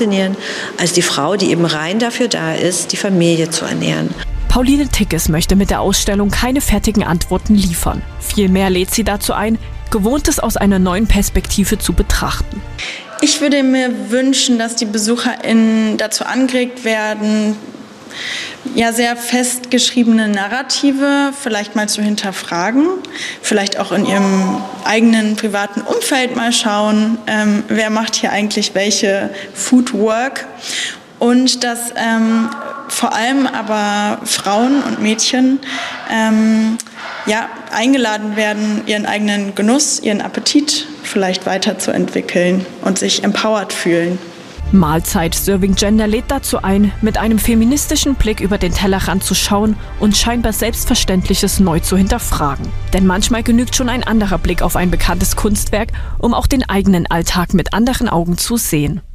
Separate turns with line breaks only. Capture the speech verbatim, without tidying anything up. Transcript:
inszenieren, als die Frau, die eben rein dafür da ist, die Familie zu ernähren.
Pauline Tickes möchte mit der Ausstellung keine fertigen Antworten liefern. Vielmehr lädt sie dazu ein, Gewohntes aus einer neuen Perspektive zu betrachten.
Ich würde mir wünschen, dass die BesucherInnen dazu angeregt werden, ja, sehr festgeschriebene Narrative vielleicht mal zu hinterfragen, vielleicht auch in ihrem eigenen privaten Umfeld mal schauen, ähm, wer macht hier eigentlich welche Foodwork, und dass ähm, vor allem aber Frauen und Mädchen ähm, ja, eingeladen werden, ihren eigenen Genuss, ihren Appetit vielleicht weiterzuentwickeln und sich empowered fühlen.
Mahlzeit Serving Gender lädt dazu ein, mit einem feministischen Blick über den Tellerrand zu schauen und scheinbar Selbstverständliches neu zu hinterfragen. Denn manchmal genügt schon ein anderer Blick auf ein bekanntes Kunstwerk, um auch den eigenen Alltag mit anderen Augen zu sehen.